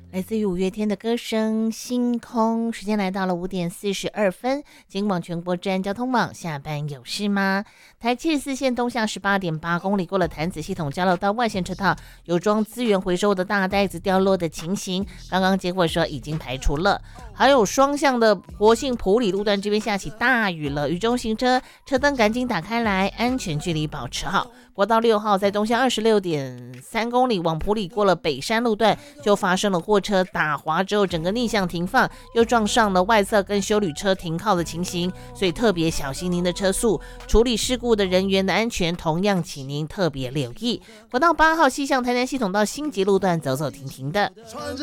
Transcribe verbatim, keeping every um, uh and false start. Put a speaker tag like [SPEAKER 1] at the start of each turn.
[SPEAKER 1] 来自于五月天的歌声《星空》。时间来到了五点四十二分，警广全国治安交通网下班有事吗？台七十四线东向十八点八公里，过了潭子系统交流道外线车道有装资源回收的大袋子掉落的情形，刚刚结果说已经排除了。还有双向的活性埔里路段这边下起大雨了，雨中行车车灯赶紧打开来，安全距离保持好。国道六号在东向二十六点三公里往埔里过了北山路段，就发生了货车打滑之后整个逆向停放，又撞上了外侧跟休旅车停靠的情形，所以特别小心您的车速，处理事故的人员的安全同样请您特别留意。国道八号西向台南系统到新捷路段走走停停的。